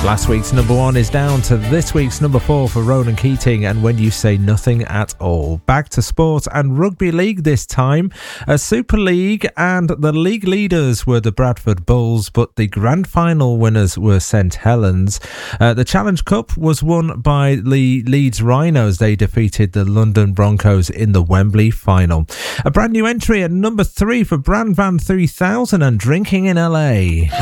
Last week's number 1 is down to this week's number 4 for Ronan Keating and When You Say Nothing at All. Back to sport and rugby league this time. A Super League, and the league leaders were the Bradford Bulls, but the grand final winners were St Helens. The Challenge Cup was won by the Leeds Rhinos. They defeated the London Broncos in the Wembley final. A brand new entry at number 3 for Brand Van 3000 and Drinking in LA.